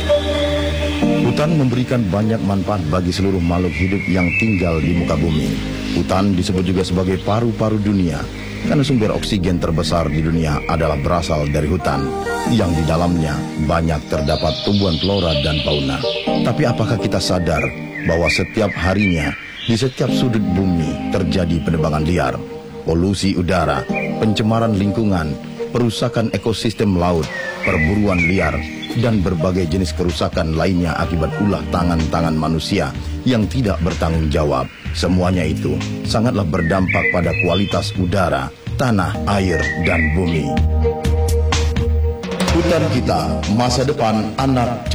Hutan memberikan banyak manfaat bagi seluruh makhluk hidup yang tinggal di muka bumi. Hutan disebut juga sebagai paru-paru dunia, karena sumber oksigen terbesar di dunia adalah berasal dari hutan, yang di dalamnya banyak terdapat tumbuhan flora dan fauna. Tapi apakah kita sadar bahwa setiap harinya, di setiap sudut bumi terjadi penebangan liar, polusi udara, pencemaran lingkungan, perusakan ekosistem laut, perburuan liar, dan berbagai jenis kerusakan lainnya akibat ulah tangan-tangan manusia yang tidak bertanggung jawab. Semuanya itu sangatlah berdampak pada kualitas udara, tanah, air, dan bumi. Hutan kita, masa depan anak